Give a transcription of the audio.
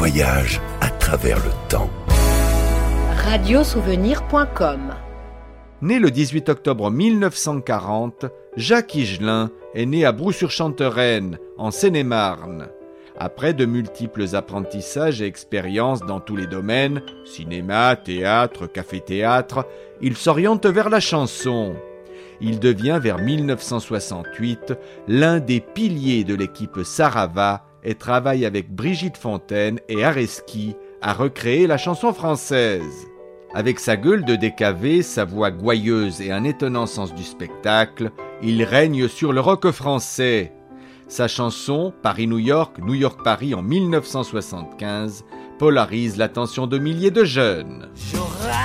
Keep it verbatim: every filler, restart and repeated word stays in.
voyage à travers le temps. radiosouvenir point com. Né le dix-huit octobre mille neuf cent quarante, Jacques Higelin est né à Brou-sur-Chantereine, en Seine-et-Marne. Après de multiples apprentissages et expériences dans tous les domaines, cinéma, théâtre, café-théâtre, il s'oriente vers la chanson. Il devient vers mille neuf cent soixante-huit l'un des piliers de l'équipe Sarava et travaille avec Brigitte Fontaine et Areski à recréer la chanson française. Avec sa gueule de décavé, sa voix gouailleuse et un étonnant sens du spectacle, il règne sur le rock français. Sa chanson « Paris-New York, New York-Paris » en mille neuf cent soixante-quinze polarise l'attention de milliers de jeunes.